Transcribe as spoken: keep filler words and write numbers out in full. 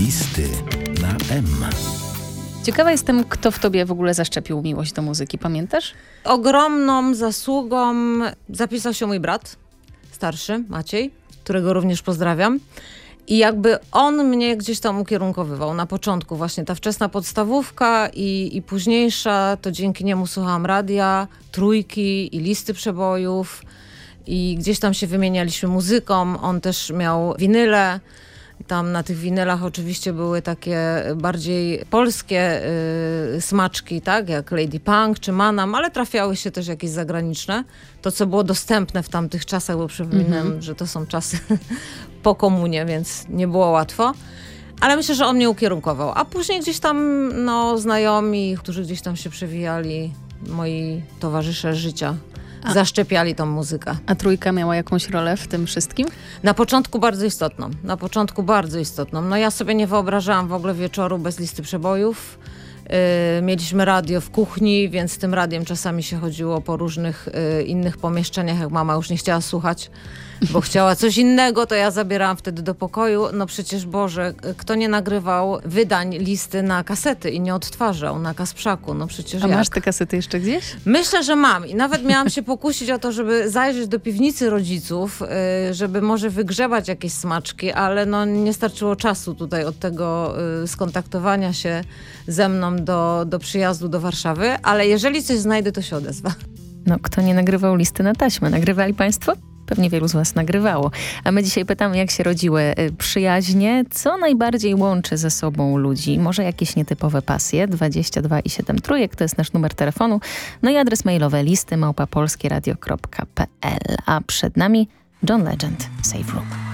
Listy na M. Ciekawa jestem, kto w tobie w ogóle zaszczepił miłość do muzyki. Pamiętasz? Ogromną zasługą zapisał się mój brat, starszy, Maciej, którego również pozdrawiam. I jakby on mnie gdzieś tam ukierunkowywał na początku. Właśnie ta wczesna podstawówka i, i późniejsza, to dzięki niemu słuchałam radia, trójki i listy przebojów. I gdzieś tam się wymienialiśmy muzyką. On też miał winyle. Tam na tych winylach oczywiście były takie bardziej polskie y, smaczki, tak, jak Lady Punk czy Manam, ale trafiały się też jakieś zagraniczne. To, co było dostępne w tamtych czasach, bo przypominam, mm-hmm. że to są czasy po komunie, więc nie było łatwo. Ale myślę, że on mnie ukierunkował. A później gdzieś tam no, znajomi, którzy gdzieś tam się przewijali, moi towarzysze życia, A. zaszczepiali tą muzykę. A trójka miała jakąś rolę w tym wszystkim? Na początku bardzo istotną. Na początku bardzo istotną. No ja sobie nie wyobrażałam w ogóle wieczoru bez listy przebojów. Yy, mieliśmy radio w kuchni, więc tym radiem czasami się chodziło po różnych yy, innych pomieszczeniach, jak mama już nie chciała słuchać, bo chciała coś innego, to ja zabierałam wtedy do pokoju. No przecież Boże, kto nie nagrywał wydań listy na kasety i nie odtwarzał na kasprzaku, no przecież A jak? masz te kasety jeszcze gdzieś? Myślę, że mam i nawet miałam się pokusić o to, żeby zajrzeć do piwnicy rodziców, yy, żeby może wygrzebać jakieś smaczki, ale no nie starczyło czasu tutaj od tego yy, skontaktowania się ze mną do, do przyjazdu do Warszawy, ale jeżeli coś znajdę, to się odezwa. No, kto nie nagrywał listy na taśmę? Nagrywali państwo? Pewnie wielu z was nagrywało. A my dzisiaj pytamy, jak się rodziły przyjaźnie, co najbardziej łączy ze sobą ludzi, może jakieś nietypowe pasje, dwadzieścia dwa i siedem trójek, to jest nasz numer telefonu, no i adres mailowy listy małpa polskieradio kropka p l. A przed nami John Legend, Save Room.